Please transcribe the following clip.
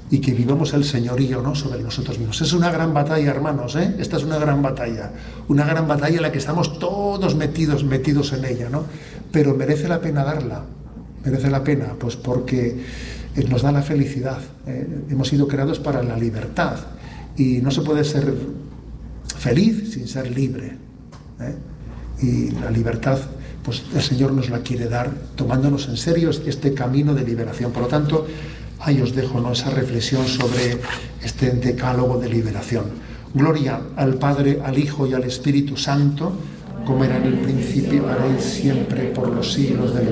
y que vivamos el señorío, ¿no?, sobre nosotros mismos. Es una gran batalla, hermanos, ¿eh? Esta es una gran batalla en la que estamos todos metidos en ella, ¿no? Pero merece la pena darla, merece la pena, pues porque nos da la felicidad. Hemos sido creados para la libertad y no se puede ser feliz sin ser libre, y la libertad, pues el Señor nos la quiere dar tomándonos en serio este camino de liberación. Por lo tanto, ahí os dejo, ¿no?, esa reflexión sobre este decálogo de liberación. Gloria al Padre, al Hijo y al Espíritu Santo, como era en el principio, ahora y siempre, por los siglos de los